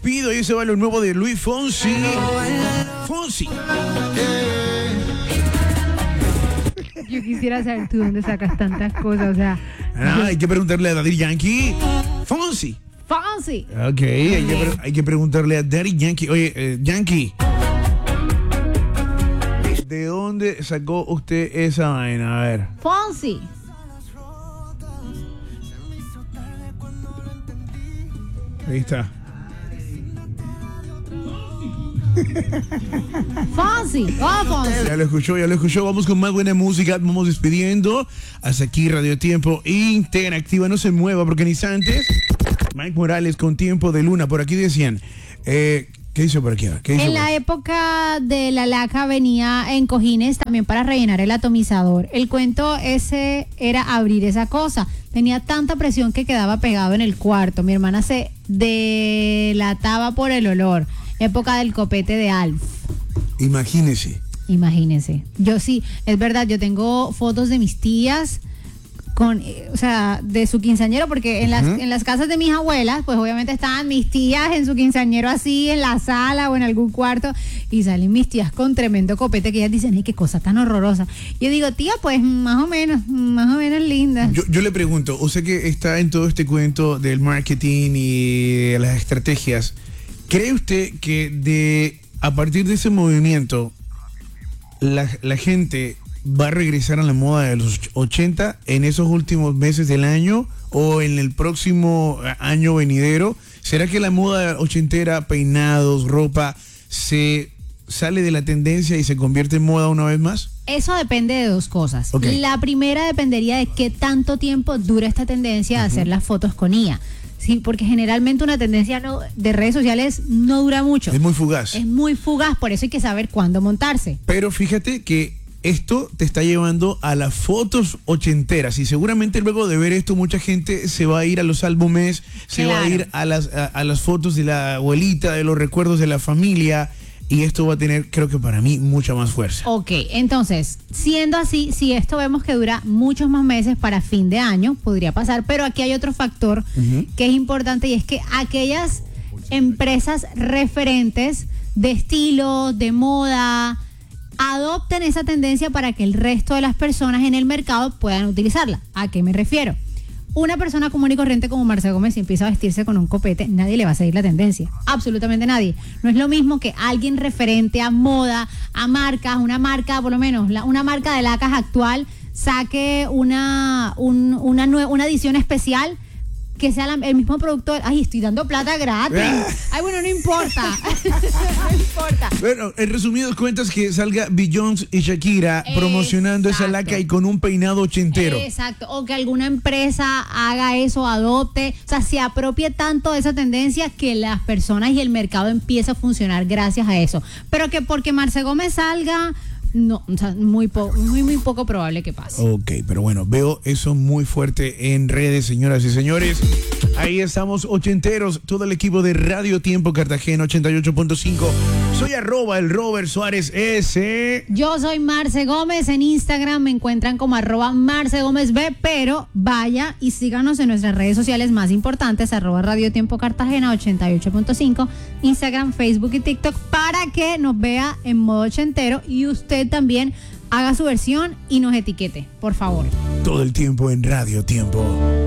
despido. Y ese va lo nuevo de Luis Fonsi. Fonsi. Yo quisiera saber tú dónde sacas tantas cosas, o sea. Hay que preguntarle a Daddy Yankee. Fonsi. Fonsi. Ok, hay que preguntarle a Daddy Yankee. Oye, Yankee, ¿de dónde sacó usted esa vaina? A ver. Fonsi. Ahí está. Fonsi. Oh, Fonsi. Ya lo escuchó. Vamos con más buena música. Vamos despidiendo. Hasta aquí Radio Tiempo Interactiva. No se mueva porque ni antes. Mike Morales con Tiempo de Luna. Por aquí decían. ¿Qué hizo por aquí? En la época de la laca venía en cojines también para rellenar el atomizador. El cuento ese era abrir esa cosa. Tenía tanta presión que quedaba pegado en el cuarto. Mi hermana se delataba por el olor. Época del copete de Alf. Imagínese. Yo sí, es verdad, yo tengo fotos de mis tías o sea, de su quinceañero, porque en las casas de mis abuelas, pues obviamente estaban mis tías en su quinceañero así, en la sala o en algún cuarto, y salen mis tías con tremendo copete que ellas dicen, ¡ay, qué cosa tan horrorosa! Yo digo, tía, pues más o menos linda. Yo le pregunto, usted que está en todo este cuento del marketing y de las estrategias, ¿cree usted que a partir de ese movimiento la gente va a regresar a la moda de los 80 en esos últimos meses del año o en el próximo año venidero? ¿Será que la moda ochentera, peinados, ropa, se sale de la tendencia y se convierte en moda una vez más? Eso depende de dos cosas. Okay. La primera dependería de qué tanto tiempo dura esta tendencia de hacer las fotos con IA. Sí, porque generalmente una tendencia de redes sociales no dura mucho. Es muy fugaz. Por eso hay que saber cuándo montarse. Pero fíjate que esto te está llevando a las fotos ochenteras y seguramente luego de ver esto mucha gente se va a ir a los álbumes, se va a ir a las fotos de la abuelita, de los recuerdos de la familia, y esto va a tener, creo que para mí, mucha más fuerza. Ok, entonces, siendo así, si esto vemos que dura muchos más meses para fin de año, podría pasar, pero aquí hay otro factor que es importante, y es que aquellas empresas referentes de estilo, de moda, adopten esa tendencia para que el resto de las personas en el mercado puedan utilizarla. ¿A qué me refiero? Una persona común y corriente como Marcelo Gómez, si empieza a vestirse con un copete, nadie le va a seguir la tendencia. Absolutamente nadie. No es lo mismo que alguien referente a moda, a marcas, una marca, por lo menos, una marca de lacas actual, saque una edición especial que sea el mismo productor. Ay, estoy dando plata gratis. Ay, bueno, no importa. No importa. Bueno, en resumidas cuentas, que salga Beyoncé y Shakira promocionando esa laca y con un peinado ochentero. Exacto. O que alguna empresa haga eso, adopte, o sea, se apropie tanto de esa tendencia que las personas y el mercado empieza a funcionar gracias a eso. Pero que porque Marce Gómez salga, no, o sea, muy poco probable que pase. Ok, pero bueno, veo eso muy fuerte en redes, señoras y señores. Ahí estamos, ochenteros, todo el equipo de Radio Tiempo Cartagena 88.5. Soy @el Robert Suárez S. Yo soy Marce Gómez. En Instagram me encuentran como @Marce Gómez B, pero vaya y síganos en nuestras redes sociales más importantes, Radio Tiempo Cartagena 88.5, Instagram, Facebook y TikTok, para que nos vea en modo ochentero y usted también haga su versión y nos etiquete, por favor. Todo el tiempo en Radio Tiempo.